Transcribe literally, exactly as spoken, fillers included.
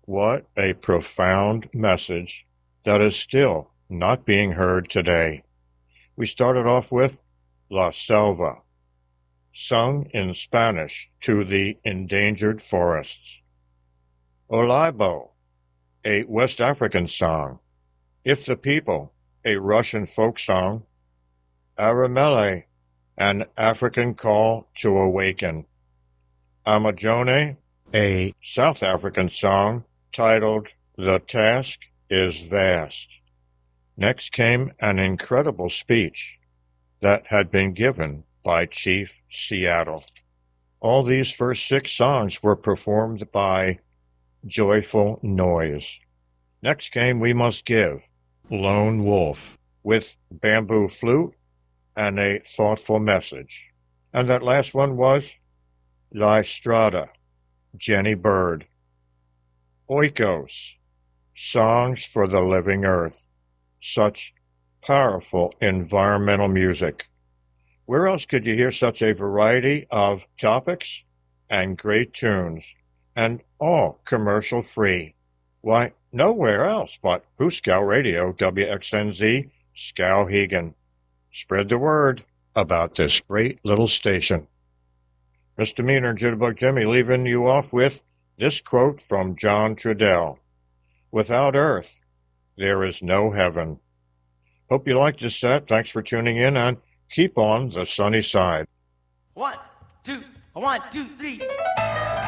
What a profound message that is still not being heard today. We started off with La Selva, sung in Spanish to the endangered forests. Olaibo, a West African song. If the People, a Russian folk song. Aramele, an African call to awaken. Amajone, a South African song titled The Task is Vast. Next came an incredible speech that had been given by Chief Seattle. All these first six songs were performed by Joyful Noise. Next came We Must Give, Lone Wolf, with bamboo flute and a thoughtful message. And that last one was La Estrada, Jenny Bird. Oikos, Songs for the Living Earth. Such powerful environmental music. Where else could you hear such a variety of topics and great tunes, and all commercial-free? Why, nowhere else but Hooskow Radio, W X N Z, Skowhegan. Spread the word about this great little station. Misdemeanor and Jitterbug Jimmy leaving you off with this quote from John Trudell. Without Earth, there is no heaven. Hope you liked this set. Thanks for tuning in, and keep on the sunny side. One, two, one, two, three.